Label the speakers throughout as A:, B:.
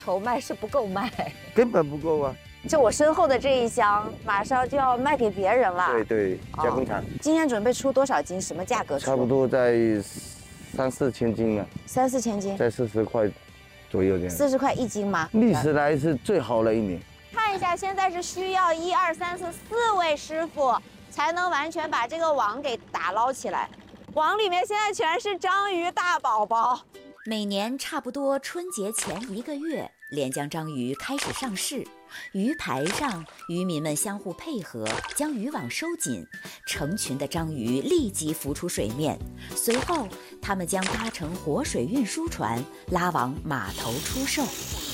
A: 筹卖是不够卖，
B: 根本不够啊。
A: 就我身后的这一箱，马上就要卖给别人了。
B: 对对，加工厂。
A: 今天准备出多少斤？什么价格出？
B: 差不多在3、4千斤啊。
A: 3、4千斤。
B: 在40块左右这样。
A: 40块1斤吗？
B: 历史来是最好的一年。
A: 看一下，现在是需要1、2、3、4、4位师傅才能完全把这个网给打捞起来。网里面现在全是章鱼大宝宝。
C: 每年差不多春节前1个月，连江章鱼开始上市。鱼排上，渔民们相互配合，将渔网收紧，成群的章鱼立即浮出水面。随后，他们将搭乘活水运输船，拉往码头出售。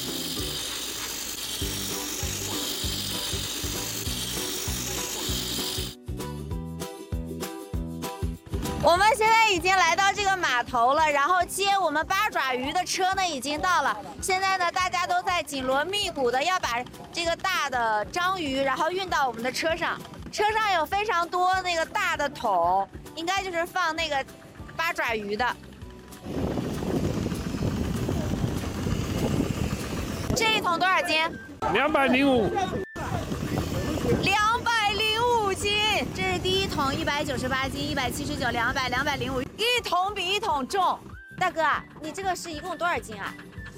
A: 我们现在已经来到这个码头了，然后接我们八爪鱼的车呢已经到了。现在呢，大家都在紧锣密鼓的要把这个大的章鱼，然后运到我们的车上。车上有非常多那个大的桶，应该就是放那个八爪鱼的。这一桶多少斤
D: ？205。
A: 205斤，这是第一桶198斤，179、200、205，一桶比一桶重。大哥啊，你这个是一共多少斤啊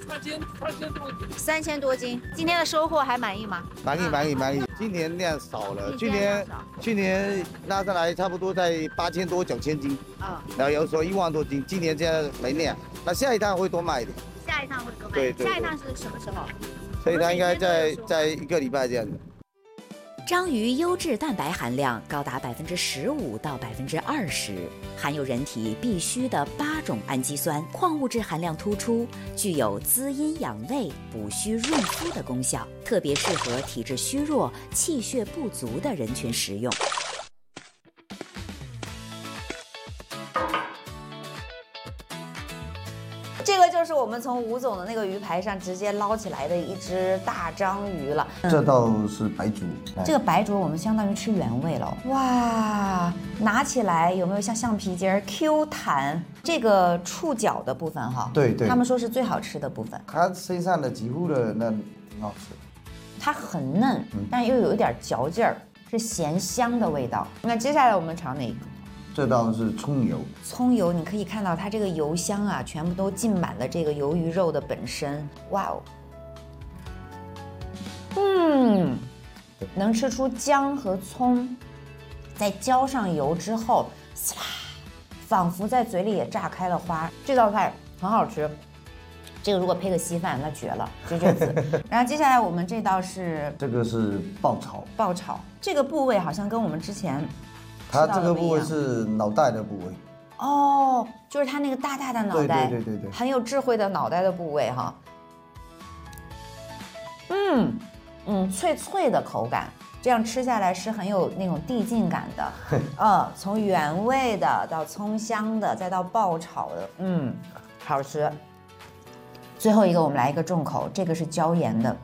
A: ？3000多斤。今天的收获还满意吗？
B: 满意。今年量少了，去年拉上来差不多在8000多、9000斤，然后有时候1万多斤。今年这样没量，那下一趟会多卖一点。
A: 下一趟会多卖。
B: 对。
A: 下一趟是什么时候？
B: 下一趟应该在1个礼拜这样子。
C: 章鱼优质蛋白含量高达15%到20%，含有人体必需的8种氨基酸，矿物质含量突出，具有滋阴养胃、补虚润肤的功效，特别适合体质虚弱、气血不足的人群食用。
A: 这个就是我们从吴总的那个鱼排上直接捞起来的一只大章鱼了。
B: 这道是白灼，
A: 这个白灼我们相当于吃原味了。哇，拿起来有没有像橡皮筋儿 Q 弹？这个触角的部分哈，
B: 对，
A: 他们说是最好吃的部分。
B: 它身上的几乎的那挺好吃，
A: 它很嫩，但又有一点嚼劲儿，是咸香的味道。那接下来我们尝哪一个？
B: 这道是葱油。
A: 葱油，你可以看到它这个油香啊，全部都浸满了这个鱿鱼肉的本身。哇哦，能吃出姜和葱，在浇上油之后，呲啦，仿佛在嘴里也炸开了花。这道菜很好吃，这个如果配个稀饭，那绝了，绝子。然后接下来我们这道是
B: 这个是爆炒，
A: 这个部位好像跟我们之前。
B: 它这个部位是脑袋的部位
A: 哦，就是它那个大大的脑袋，
B: 对，
A: 很有智慧的脑袋的部位哈。脆脆的口感，这样吃下来是很有那种递进感的。从原味的到葱香的，再到爆炒的，好吃。最后一个我们来一个重口，这个是椒盐的。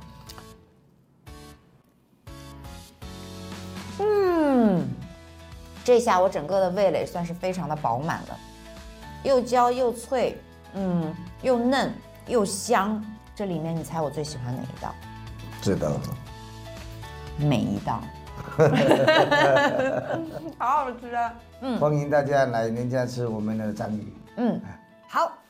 A: 这下我整个的味蕾算是非常的饱满了，又焦又脆，又嫩又香。这里面你猜我最喜欢哪一道？
B: 这道，
A: 每一道，好好吃啊！
B: 欢迎大家来人家吃我们的章鱼。
A: 好。